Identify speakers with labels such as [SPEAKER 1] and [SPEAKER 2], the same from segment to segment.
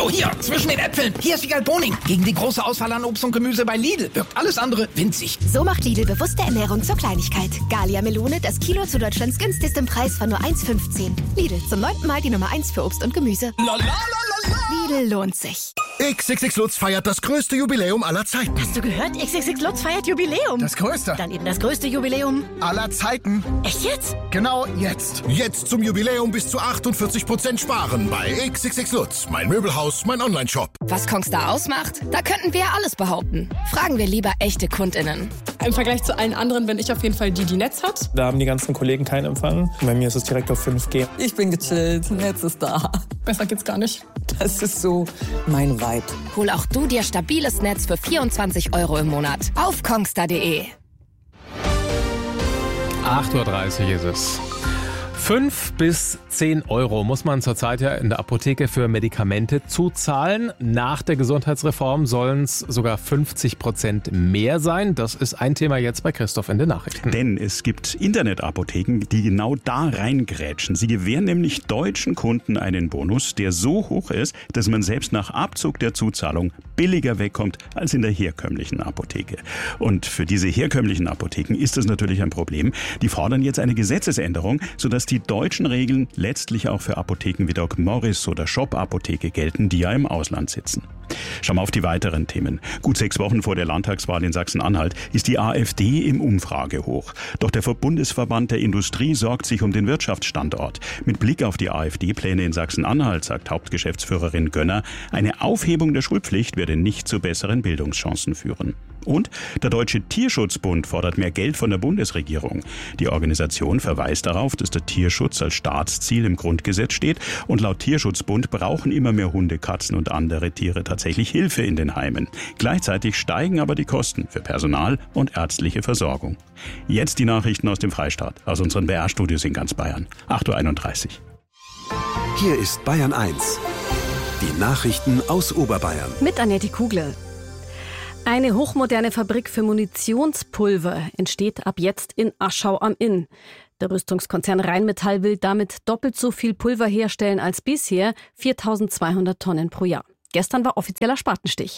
[SPEAKER 1] Hallo, hier, zwischen den Äpfeln. Hier ist Wiegald Boning. Gegen die große Auswahl an Obst und Gemüse bei Lidl wirkt alles andere winzig.
[SPEAKER 2] So macht Lidl bewusste Ernährung zur Kleinigkeit. Gallia Melone, das Kilo zu Deutschlands günstigstem Preis von nur 1,15. Lidl, zum 9. Mal die Nummer 1 für Obst und Gemüse. Lidl lohnt sich.
[SPEAKER 3] XXX Lutz feiert das größte Jubiläum aller Zeiten.
[SPEAKER 2] Hast du gehört? XXX Lutz feiert Jubiläum.
[SPEAKER 3] Das größte.
[SPEAKER 2] Dann eben das größte Jubiläum
[SPEAKER 3] Aller Zeiten.
[SPEAKER 2] Echt jetzt?
[SPEAKER 3] Genau jetzt. Jetzt zum Jubiläum bis zu 48% sparen bei XXX Lutz. Mein Möbelhaus, mein Onlineshop.
[SPEAKER 4] Was Kongstar ausmacht? Da könnten wir ja alles behaupten. Fragen wir lieber echte KundInnen.
[SPEAKER 5] Im Vergleich zu allen anderen bin ich auf jeden Fall die Netz hat.
[SPEAKER 6] Da haben die ganzen Kollegen keinen Empfang. Bei mir ist es direkt auf 5G.
[SPEAKER 7] Ich bin gechillt, Netz ist da.
[SPEAKER 5] Besser geht's gar nicht.
[SPEAKER 7] Das ist so mein Vibe.
[SPEAKER 4] Hol auch du dir stabiles Netz für 24 € im Monat auf kongstar.de.
[SPEAKER 8] 8:30 Uhr ist es. 5 bis 10 € muss man zurzeit ja in der Apotheke für Medikamente zuzahlen. Nach der Gesundheitsreform sollen es sogar 50% mehr sein. Das ist ein Thema jetzt bei Christoph in den Nachrichten.
[SPEAKER 9] Denn es gibt Internetapotheken, die genau da reingrätschen. Sie gewähren nämlich deutschen Kunden einen Bonus, der so hoch ist, dass man selbst nach Abzug der Zuzahlung billiger wegkommt als in der herkömmlichen Apotheke. Und für diese herkömmlichen Apotheken ist das natürlich ein Problem. Die fordern jetzt eine Gesetzesänderung, sodass die deutschen Regeln letztlich auch für Apotheken wie Doc Morris oder Shop Apotheke gelten, die ja im Ausland sitzen. Schauen wir auf die weiteren Themen. Gut 6 Wochen vor der Landtagswahl in Sachsen-Anhalt ist die AfD im Umfragehoch. Doch der Bundesverband der Industrie sorgt sich um den Wirtschaftsstandort. Mit Blick auf die AfD-Pläne in Sachsen-Anhalt sagt Hauptgeschäftsführerin Gönner, eine Aufhebung der Schulpflicht werde nicht zu besseren Bildungschancen führen. Und der Deutsche Tierschutzbund fordert mehr Geld von der Bundesregierung. Die Organisation verweist darauf, dass der Tierschutz als Staatsziel im Grundgesetz steht und laut Tierschutzbund brauchen immer mehr Hunde, Katzen und andere Tiere tatsächlich Hilfe in den Heimen. Gleichzeitig steigen aber die Kosten für Personal und ärztliche Versorgung. Jetzt die Nachrichten aus dem Freistaat, aus unseren BR-Studios in ganz Bayern. 8:31 Uhr.
[SPEAKER 10] Hier ist Bayern 1. Die Nachrichten aus Oberbayern.
[SPEAKER 11] Mit Annette Kugler. Eine hochmoderne Fabrik für Munitionspulver entsteht ab jetzt in Aschau am Inn. Der Rüstungskonzern Rheinmetall will damit doppelt so viel Pulver herstellen als bisher, 4.200 Tonnen pro Jahr. Gestern war offizieller Spatenstich.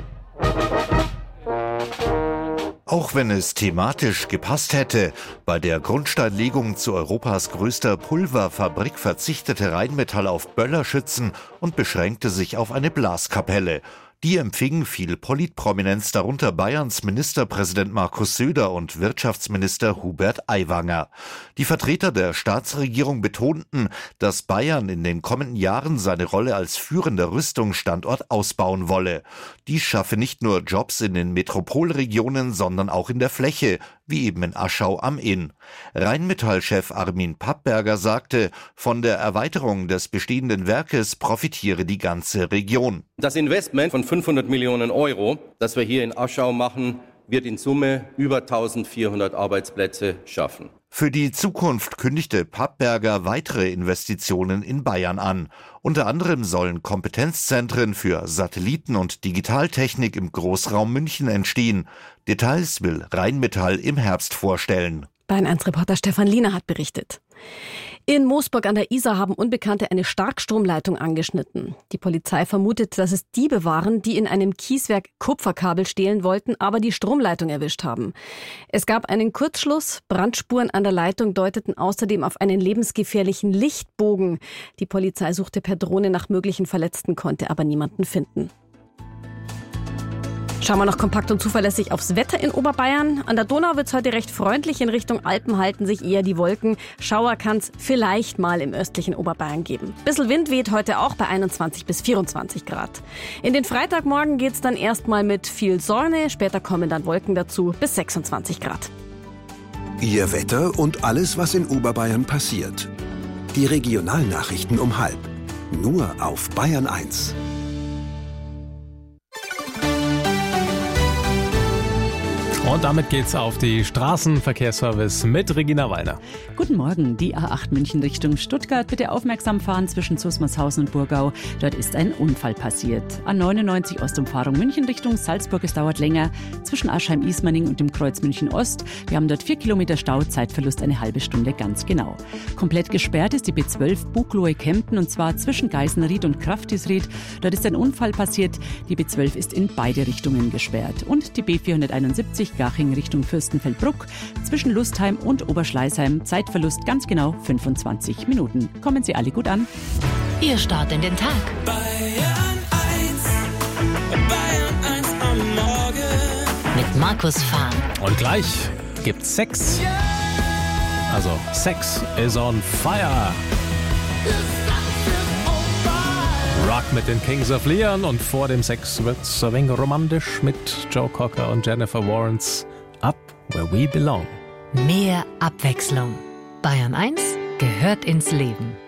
[SPEAKER 12] Auch wenn es thematisch gepasst hätte, bei der Grundsteinlegung zu Europas größter Pulverfabrik verzichtete Rheinmetall auf Böllerschützen und beschränkte sich auf eine Blaskapelle. Die empfing viel Politprominenz, darunter Bayerns Ministerpräsident Markus Söder und Wirtschaftsminister Hubert Aiwanger. Die Vertreter der Staatsregierung betonten, dass Bayern in den kommenden Jahren seine Rolle als führender Rüstungsstandort ausbauen wolle. Dies schaffe nicht nur Jobs in den Metropolregionen, sondern auch in der Fläche, wie eben in Aschau am Inn. Rheinmetall-Chef Armin Pappberger sagte, von der Erweiterung des bestehenden Werkes profitiere die ganze Region.
[SPEAKER 13] Das Investment von 500 Millionen €, das wir hier in Aschau machen, wird in Summe über 1.400 Arbeitsplätze schaffen.
[SPEAKER 12] Für die Zukunft kündigte Pappberger weitere Investitionen in Bayern an. Unter anderem sollen Kompetenzzentren für Satelliten- und Digitaltechnik im Großraum München entstehen. Details will Rheinmetall im Herbst vorstellen.
[SPEAKER 11] Bayern 1-Reporter Stefan Liener hat berichtet. In Moosburg an der Isar haben Unbekannte eine Starkstromleitung angeschnitten. Die Polizei vermutet, dass es Diebe waren, die in einem Kieswerk Kupferkabel stehlen wollten, aber die Stromleitung erwischt haben. Es gab einen Kurzschluss. Brandspuren an der Leitung deuteten außerdem auf einen lebensgefährlichen Lichtbogen. Die Polizei suchte per Drohne nach möglichen Verletzten, konnte aber niemanden finden. Schauen wir noch kompakt und zuverlässig aufs Wetter in Oberbayern. An der Donau wird es heute recht freundlich. In Richtung Alpen halten sich eher die Wolken. Schauer kann es vielleicht mal im östlichen Oberbayern geben. Bissl Wind weht heute auch bei 21 bis 24 Grad. In den Freitagmorgen geht es dann erstmal mit viel Sonne. Später kommen dann Wolken dazu bis 26 Grad.
[SPEAKER 10] Ihr Wetter und alles, was in Oberbayern passiert. Die Regionalnachrichten um 12:30. Nur auf Bayern 1.
[SPEAKER 8] Und damit geht's auf die Straßenverkehrsservice mit Regina Wallner.
[SPEAKER 14] Guten Morgen, die A8 München Richtung Stuttgart. Bitte aufmerksam fahren zwischen Susmarshausen und Burgau. Dort ist ein Unfall passiert. A99 Ostumfahrung München Richtung Salzburg. Es dauert länger zwischen Aschheim-Ismaning und dem Kreuz München Ost. Wir haben dort 4 Kilometer Stau, Zeitverlust eine halbe Stunde ganz genau. Komplett gesperrt ist die B12 Buchloe-Kempten und zwar zwischen Geisenried und Kraftisried. Dort ist ein Unfall passiert. Die B12 ist in beide Richtungen gesperrt. Und die B471 Garching Richtung Fürstenfeldbruck zwischen Lustheim und Oberschleißheim. Zeitverlust ganz genau 25 Minuten. Kommen Sie alle gut an.
[SPEAKER 15] Ihr Start in den Tag.
[SPEAKER 16] Bayern 1 am Morgen.
[SPEAKER 15] Mit Markus Fahn.
[SPEAKER 8] Und gleich gibt's Sex. Also Sex is on fire. Rock mit den Kings of Leon und vor dem Sex wird's ein wenig romantisch mit Joe Cocker und Jennifer Warrens Up Where We Belong.
[SPEAKER 15] Mehr Abwechslung. Bayern 1 gehört ins Leben.